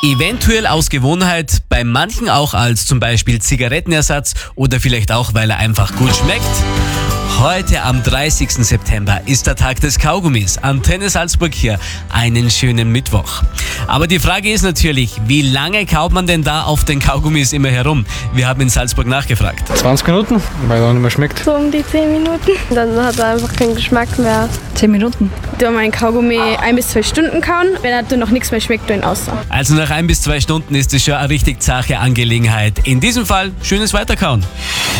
Eventuell aus Gewohnheit, bei manchen auch als zum Beispiel Zigarettenersatz oder vielleicht auch, weil er einfach gut schmeckt. Heute am 30. September ist der Tag des Kaugummis. Antenne Salzburg hier. Einen schönen Mittwoch. Aber die Frage ist natürlich, wie lange kaut man denn da auf den Kaugummis immer herum? Wir haben in Salzburg nachgefragt. 20 Minuten, weil er nicht mehr schmeckt. So um die 10 Minuten. Dann hat er einfach keinen Geschmack mehr. 10 Minuten. Du meinen Kaugummi 1 bis 2 Stunden kauen. Wenn er dann noch nichts mehr schmeckt, du ihn aus. Also nach 1 bis 2 Stunden ist es schon eine richtig zache Angelegenheit. In diesem Fall schönes Weiterkauen.